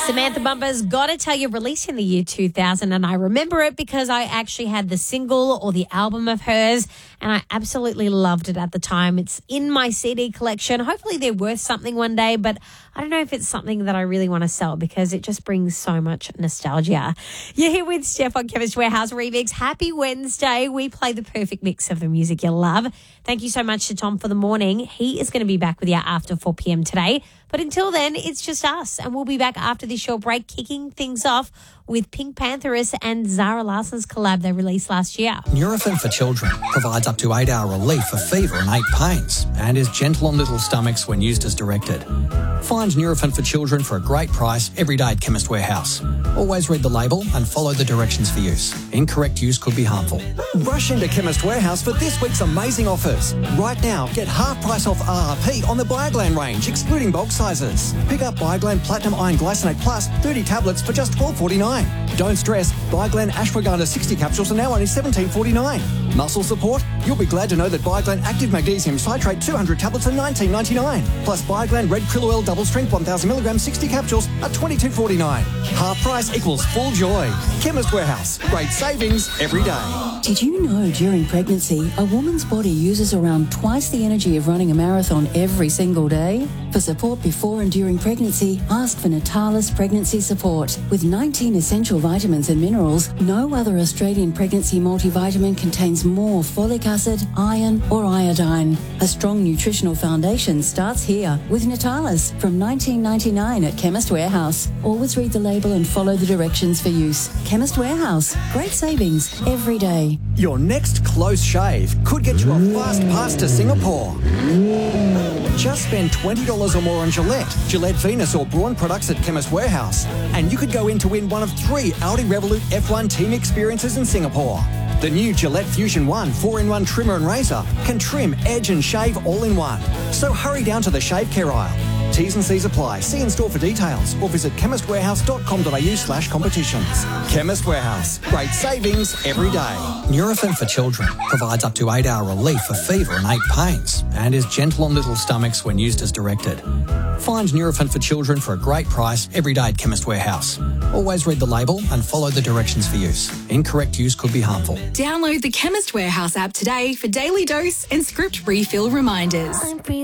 Samantha Bumpers, gotta tell you, released in the year 2000, and I remember it because I actually had the single or the album of hers, and I absolutely loved it at the time. It's in my CD collection. Hopefully they're worth something one day, but I don't know if it's something that I really want to sell because it just brings so much nostalgia. You're here with Steph on Chemist Warehouse Remix. Happy Wednesday. We play the perfect mix of the music you love. Thank you so much to Tom for the morning. He is going to be back with you after 4 p.m. today. But until then, it's just us, and we'll be back after this short break, kicking things off with Pink Pantheress and Zara Larsson's collab they released last year. Nurofen for Children provides up to 8-hour relief for fever and ache pains and is gentle on little stomachs when used as directed. Find Nurofen for Children for a great price every day at Chemist Warehouse. Always read the label and follow the directions for use. Incorrect use could be harmful. Rush into Chemist Warehouse for this week's amazing offers. Right now, get half price off RRP on the Bioglan range, excluding bulk sizes. Pick up Bioglan Platinum Iron Glycinate Plus 30 tablets for just $12.49. Don't stress, Bioglan Ashwagandha 60 capsules are now only $17.49. Muscle support? You'll be glad to know that Bioglan Active Magnesium Citrate 200 tablets are $19.99. Plus Bioglan Red Krill Oil Double Strength 1000 milligram 60 capsules are $22.49. Half price equals full joy. Chemist Warehouse. Great savings every day. Did you know during pregnancy, a woman's body uses around twice the energy of running a marathon every single day? For support before and during pregnancy, ask for Natalis Pregnancy Support. With 19 essential vitamins and minerals, no other Australian pregnancy multivitamin contains more folic acid, iron or iodine. A strong nutritional foundation starts here with Natalis from $19.99 at Chemist Warehouse. Always read the label and follow the directions for use. Chemist Warehouse. Great savings every day. Your next close shave could get you a fast pass to Singapore. Just spend $20 or more on Gillette Venus or Braun products at Chemist Warehouse, and you could go in to win one of 3 Audi Revolut F1 team experiences in Singapore. The new Gillette Fusion 1 4-in-1 trimmer and razor can trim, edge and shave all in one. So hurry down to the shave care aisle. T's and C's apply. See in store for details or visit chemistwarehouse.com.au/competitions. Chemist Warehouse. Great savings every day. Nurofen for Children provides up to 8-hour relief for fever and ache pains and is gentle on little stomachs when used as directed. Find Nurofen for Children for a great price every day at Chemist Warehouse. Always read the label and follow the directions for use. Incorrect use could be harmful. Download the Chemist Warehouse app today for daily dose and script refill reminders.